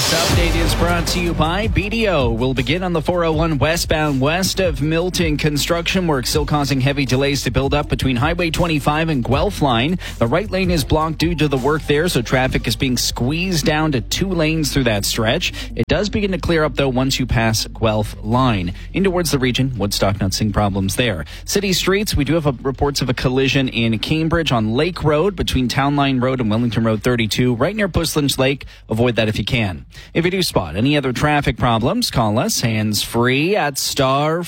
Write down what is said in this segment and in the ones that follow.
This update is brought to you by BDO. Will begin on the 401 westbound west of Milton. Construction work still causing heavy delays to build up between Highway 25 and Guelph Line. The right lane is blocked due to the work there, so traffic is being squeezed down to 2 lanes through that stretch. It does begin to clear up, though, once you pass Guelph Line. In towards the region, Woodstock not seeing problems there. City streets, we do have reports of a collision in Cambridge on Lake Road between Town Line Road and Wellington Road 32, right near Bushlands Lake. Avoid that if you can. If you do spot any other traffic problems, call us hands-free at star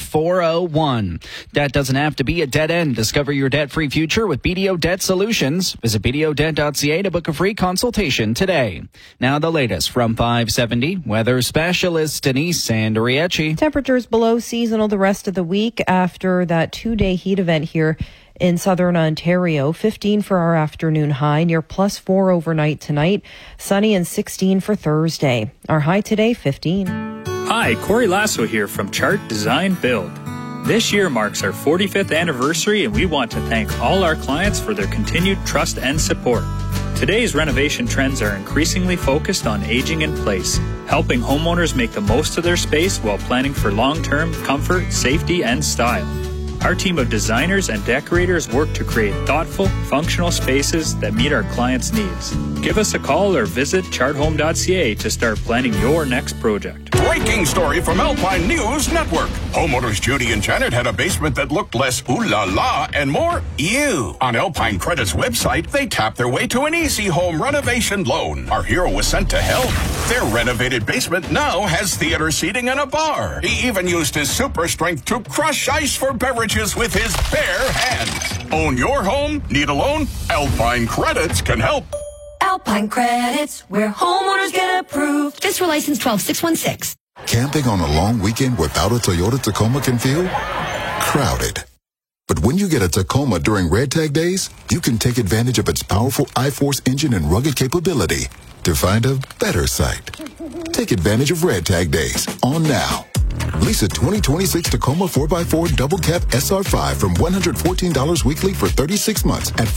401. That doesn't have to be a dead end. Discover your debt-free future with BDO Debt Solutions. Visit BDOdebt.ca to book a free consultation today. Now the latest from 570 weather specialist Denise Sandriecci. Temperatures below seasonal the rest of the week after that 2-day heat event here in southern Ontario. 15 for our afternoon high, near +4 overnight tonight. Sunny and 16 for Thursday. Our high today, 15. Hi, Corey Lasso here from Chart Design Build. This year marks our 45th anniversary, and we want to thank all our clients for their continued trust and support. Today's renovation trends are increasingly focused on aging in place, helping homeowners make the most of their space while planning for long-term comfort, safety, and style. Our team of designers and decorators work to create thoughtful, functional spaces that meet our clients' needs. Give us a call or visit charthome.ca to start planning your next project. Breaking story from Alpine News Network. Homeowners Judy and Janet had a basement that looked less ooh la la and more ew. On Alpine Credit's website, they tapped their way to an easy home renovation loan. Our hero was sent to help. Their renovated basement now has theater seating and a bar. He even used his super strength to crush ice for beverages with his bare hands. Own your home? Need a loan? Alpine Credits can help. Alpine Credits, where homeowners get approved. This for license 12616. Camping on a long weekend without a Toyota Tacoma can feel crowded. But when you get a Tacoma during Red Tag Days, you can take advantage of its powerful iForce engine and rugged capability to find a better site. Take advantage of Red Tag Days on now. Lease a 2026 Tacoma 4x4 Double Cab SR5 from $114 weekly for 36 months at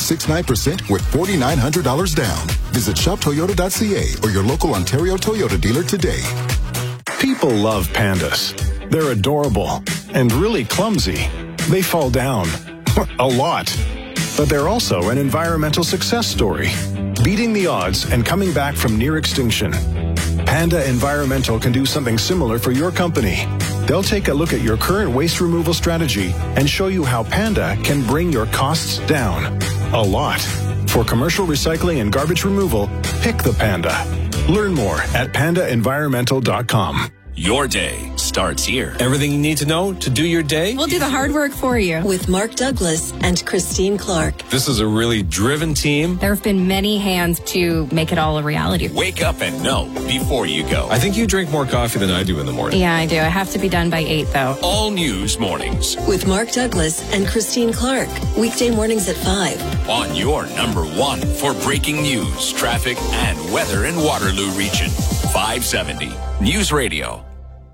4.69% with $4,900 down. Visit shoptoyota.ca or your local Ontario Toyota dealer today. People love pandas. They're adorable and really clumsy. They fall down a lot. But they're also an environmental success story, beating the odds and coming back from near extinction. Panda Environmental can do something similar for your company. They'll take a look at your current waste removal strategy and show you how Panda can bring your costs down a lot. For commercial recycling and garbage removal, pick the Panda. Learn more at pandaenvironmental.com. Your day starts here. Everything you need to know to do your day? We'll do the hard work for you. With Mark Douglas and Christine Clark. This is a really driven team. There have been many hands to make it all a reality. Wake up and know before you go. I think you drink more coffee than I do in the morning. Yeah, I do. I have to be done by 8, though. All News Mornings. With Mark Douglas and Christine Clark. Weekday mornings at 5. On your number 1 for breaking news, traffic, and weather in Waterloo region. 570 News Radio.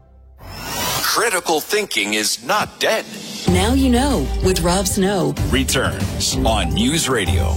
Critical thinking is not dead. Now you know with Rob Snow. Returns on News Radio.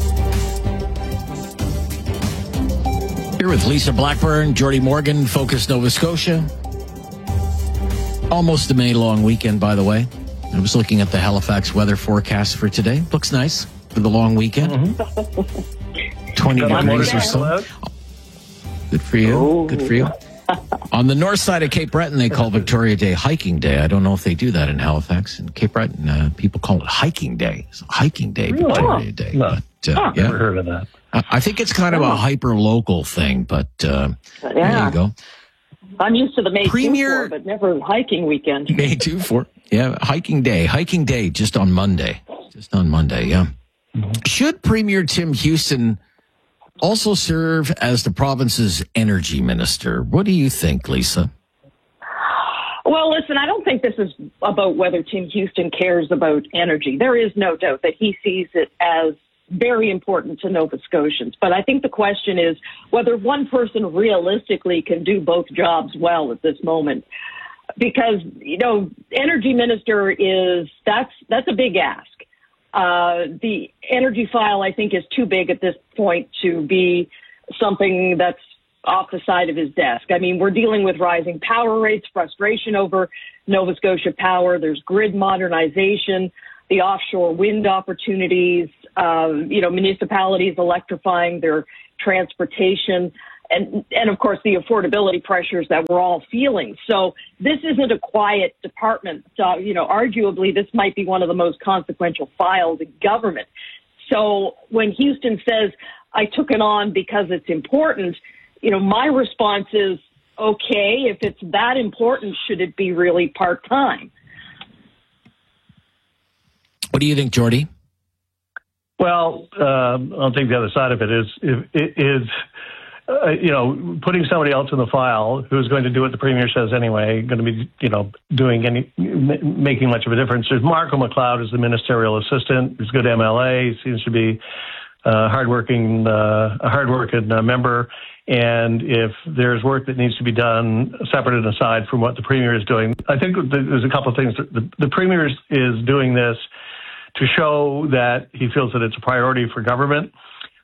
Here with Lisa Blackburn, Jordy Morgan, Focus Nova Scotia. Almost a May long weekend, by the way. I was looking at the Halifax weather forecast for today. Looks nice for the long weekend. 20 degrees or so. Good for you. Oh, good for you. On the north side of Cape Breton, they call Victoria Day Hiking Day. I don't know if they do that in Halifax. In Cape Breton, people call it Hiking Day. It's Hiking Day, really? Victoria Day. No. But, never heard of that. I think it's kind of a hyper-local thing, but there you go. I'm used to the May 2 but never hiking weekend. May 2 yeah, Hiking Day, just on Monday. Just on Monday, yeah. Mm-hmm. Should Premier Tim Houston also serve as the province's energy minister? What do you think, Lisa? Well, listen, I don't think this is about whether Tim Houston cares about energy. There is no doubt that he sees it as very important to Nova Scotians. But I think the question is whether one person realistically can do both jobs well at this moment. Because, energy minister that's a big ask. The energy file, I think, is too big at this point to be something that's off the side of his desk. I mean, we're dealing with rising power rates, frustration over Nova Scotia Power. There's grid modernization, the offshore wind opportunities, municipalities electrifying their transportation, and of course the affordability pressures that we're all feeling. So this isn't a quiet department. Arguably this might be one of the most consequential files in government. So when Houston says, I took it on because it's important, my response is, okay, if it's that important, should it be really part-time? What do you think, Jordy? Well, I'll take the other side of it is putting somebody else in the file who's going to do what the Premier says anyway, going to be, making much of a difference. There's Marco McLeod as the ministerial assistant. He's a good MLA. He seems to be a hardworking member. And if there's work that needs to be done separate and aside from what the Premier is doing, I think there's a couple of things. The Premier is doing this to show that he feels that it's a priority for government.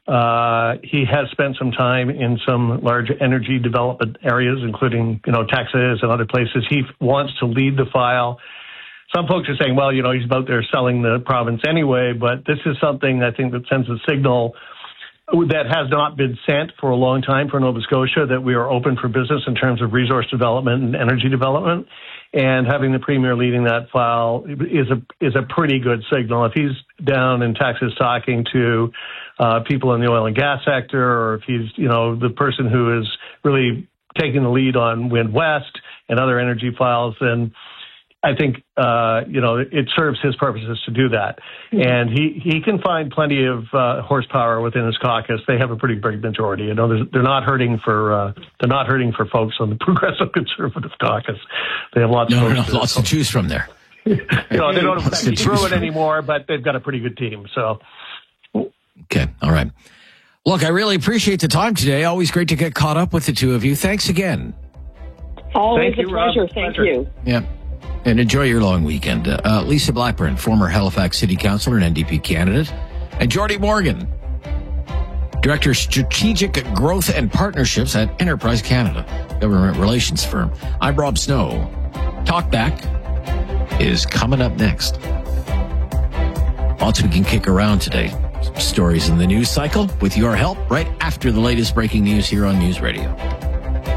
He has spent some time in some large energy development areas, including, Texas and other places. He wants to lead the file. Some folks are saying, well, he's about there selling the province anyway, but this is something I think that sends a signal that has not been sent for a long time for Nova Scotia, that we are open for business in terms of resource development and energy development. And having the Premier leading that file is a pretty good signal. If he's down in Texas talking to people in the oil and gas sector, or if he's, the person who is really taking the lead on Wind West and other energy files, then I think, it serves his purposes to do that. And he can find plenty of horsepower within his caucus. They have a pretty big majority. They're not hurting for folks on the Progressive Conservative caucus. They have lots to choose from there. They don't affect Druid anymore, but they've got a pretty good team. So. Okay. All right. Look, I really appreciate the time today. Always great to get caught up with the two of you. Thanks again. Always a pleasure. Thank you. Yeah. And enjoy your long weekend. Lisa Blackburn, former Halifax City Councillor and NDP candidate. And Jordy Morgan, Director of Strategic Growth and Partnerships at Enterprise Canada, government relations firm. I'm Rob Snow. Talkback is coming up next. Lots we can kick around today. Some stories in the news cycle with your help right after the latest breaking news here on News Radio.